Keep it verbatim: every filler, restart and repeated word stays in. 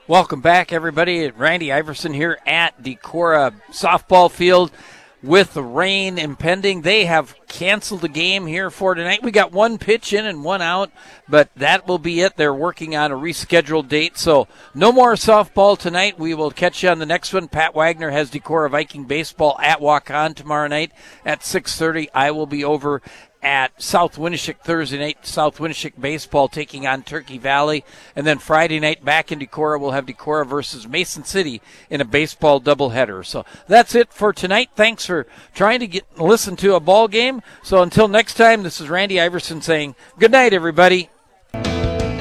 Welcome back, everybody. Randy Iverson here at Decorah softball field with the rain impending. They have canceled the game here for tonight. We got one pitch in and one out, but that will be it. They're working on a rescheduled date, so no more softball tonight. We will catch you on the next one. Pat Wagner has Decorah Viking baseball at Waukon tomorrow night at six thirty. I will be over at South Winneshiek Thursday night, South Winneshiek baseball taking on Turkey Valley. And then Friday night back in Decorah, we'll have Decorah versus Mason City in a baseball doubleheader. So that's it for tonight. Thanks for trying to get listen to a ball game. So until next time, this is Randy Iverson saying good night, everybody.